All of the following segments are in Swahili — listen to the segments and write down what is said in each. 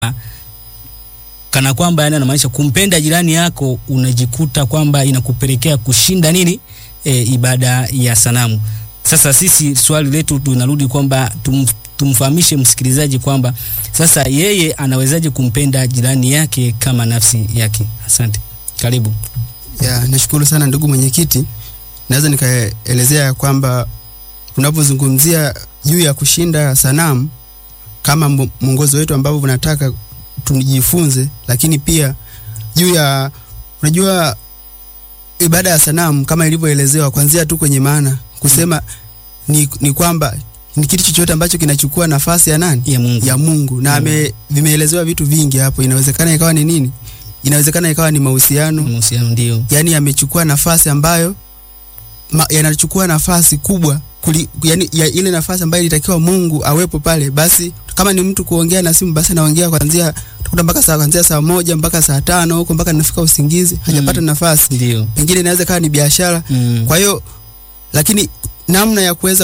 kana kwamba yani anamaanisha kumpenda jirani yako unajikuta kwamba inakupelekea kushinda nini ibada ya sanamu. Sasa sisi swali letu tunarudi kwamba tumfahamishe msikilizaji kwamba sasa yeye anawezaje kumpenda jirani yake kama nafsi yake. Asante. Karibu. Ya, nashukuru sana ndugu mwenyekiti. Naweza nikaelezea kwamba tunapozungumzia juu ya kushinda sanamu kama mwongozo wetu ambao tunataka tujifunze, lakini pia juu ya unajua ibada ya sanamu kama ilivyoelezewa kuanzia tu kwenye maana kusema ni kwamba ni kitu chochote ambacho kinachukua nafasi ya nani? Ya Mungu. Na vimeelezewa vitu vingi hapo. Inawezekana ikawa ni nini? Inawezekana ikawa ni mahusiano ndio. Yani yamechukua nafasi ambayo yanachukua nafasi kubwa yani ya ile nafasi ambayo ilitakiwa Mungu awepo pale. Basi kama ni mtu kuongea na simu, basi naongea kuanzia mpaka saa 1 mpaka saa 5 huko mpaka nafika usingizi, hajapata nafasi. Ndio. Pengine inaweza kawa ni biashara. Kwa hiyo lakini namna ya kuweza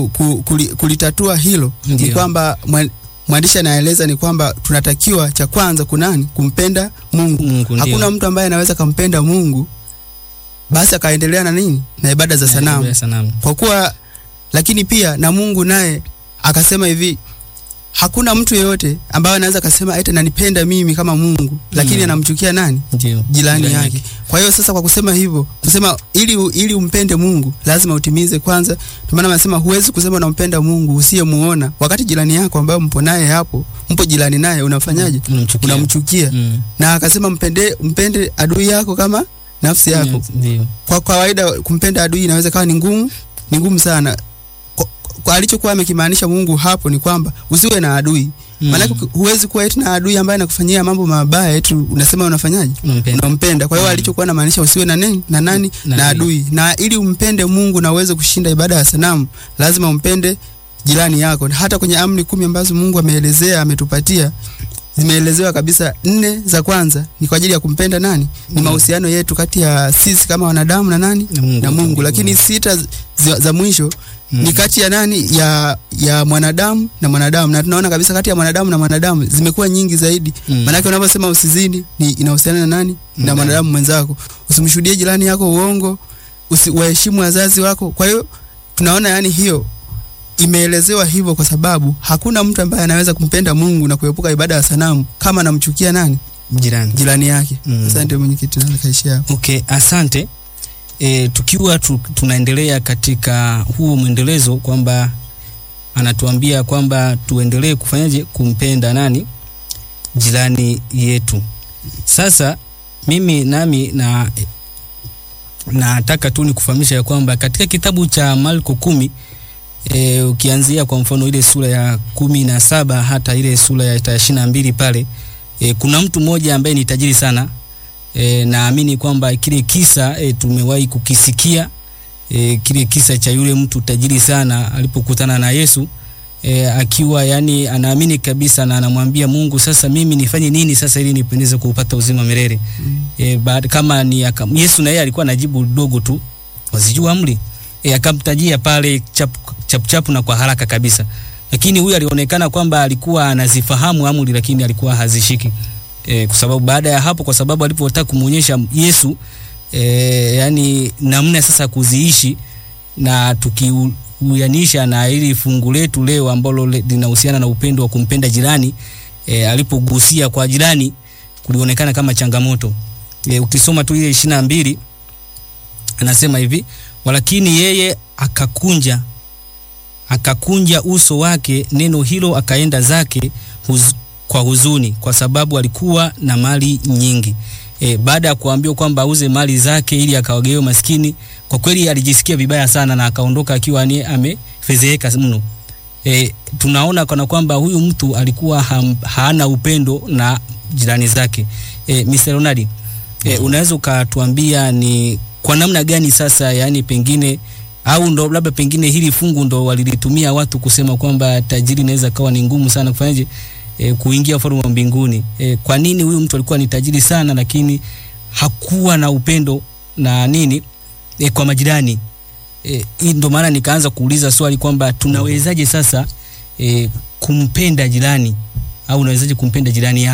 kulitatua hilo ni kwamba mwandishi anaeleza ni kwamba tunatakiwa cha kwanza kumpenda Mungu. Hakuna mtu ambaye anaweza kumpenda Mungu basi akaendelea na nini? Na ibada za sanamu. Kwa kuwa lakini pia na Mungu naye akasema hivi, hakuna mtu yeyote ambaye anaweza kusema eti nanipenda mimi kama Mungu lakini anamchukia nani? Jirani yake. Kwa hiyo sasa kwa kusema hivyo, kusema ili umpende Mungu lazima utimize kwanza. Kwa maana anasema huwezi kusema unampenda Mungu usiyemuona wakati jirani yako ambaye mpo naye hapo, mpo jirani naye unafanyaje? Unamchukia. Na akasema mpende adui yako kama nafsi yako. Kwa kawaida kumpenda adui inaweza kawa ni ngumu sana. Kwa alichokuwa amekimaanisha Mungu hapo ni kwamba usiwe na adui. Maana huwezi kuwa eti na adui ambaye anakufanyia mambo mabaya eti unasema unafanyaje? Unampenda. Kwa hiyo alichokuwa anamaanisha usiwe na nani? Na adui. Na ili umpende Mungu na uweze kushinda ibada ya sanamu, lazima umpende jirani yako. Hata kwenye amri 10 ambazo Mungu ameelezea, ametupatia, zimeelezewa kabisa 4 za kwanza ni kwa ajili ya kumpenda nani? Ni mahusiano yetu kati ya sisi kama wanadamu na nani? Na Mungu. Lakini 6 za mwisho ni kati ya nani? Ya mwanadamu na mwanadamu. Na tunaona kabisa kati ya mwanadamu na mwanadamu zimekuwa nyingi zaidi. Maana yake unaposema usizini ni inahusiana na nani? Na mwanadamu mwenzako. Usimshuhudie jirani yako uongo, usiwaheshimu wazazi wako. Kwa hiyo tunaona yani hiyo imeelezewa hivyo kwa sababu hakuna mtu ambaye anaweza kumpenda Mungu na kuepuka ibada ya sanamu kama anamchukia nani? Jirani yake. Asante mwenyekiti, na nikaishia hapo. Okay, asante. Tukiwa tunaendelea katika huo mwendelezo kwamba anatuambia kwamba tuendelee kufanyaje? Kumpenda nani? Jirani yetu. Sasa mimi nami nataka tu nikufahamisha ya kwamba katika kitabu cha Marko 10 ukianzia kwa mfano ile sura ya 17 hata ile sura ya 22 pale, kuna mtu mmoja ambaye ni tajiri sana. Naamini kwamba kile kisa tumewahi kukisikia, kile kisa cha yule mtu tajiri sana alipokutana na Yesu, akiwa yani anaamini kabisa na anamwambia Mungu, sasa mimi nifanye nini sasa ili nipendeze kupata uzima milele? Baada kama ni Yesu na yeye alikuwa anajibu dogo tu, wazijua amri. Akamtajia pale chap na kwa haraka kabisa. Lakini huyu alionekana kwamba alikuwa anazifahamu amri lakini alikuwa hazishiki. Kwa sababu baada ya hapo, kwa sababu alipotaka kumuonyesha Yesu yani namna sasa kuziishi, na tukiuyanisha na ili fungu letu leo ambalo linahusiana na upendo wa kumpenda jirani, alipogusia kwa jirani kulionekana kama changamoto. Ukisoma tu ile 22 anasema hivi, walakini yeye akakunja uso wake, neno hilo akaenda zake kwa huzuni, kwa sababu alikuwa na mali nyingi. Baada ya kuambiwa kwamba auze mali zake ili akawagawie maskini, kwa kweli alijisikia vibaya sana na akaondoka akiwa amefedheheka mno. Tunaona kana kwamba huyu mtu alikuwa hana upendo na jirani zake. Mr. Ronald, unaweza ukatuambia ni kwa namna gani sasa, yani pengine au ndo labda pengine hili fungu ndo walilitumia watu kusema kwamba tajiri inaweza kawa ni ngumu sana kufanyaje kuingia ufalme wa mbinguni? Kwa nini huyu mtu alikuwa ni tajiri sana lakini hakuwa na upendo na nini kwa majirani? Ndio maana nikaanza kuuliza swali kwamba tunawezaje sasa kumpenda jirani au unawezaje kumpenda jirani yako?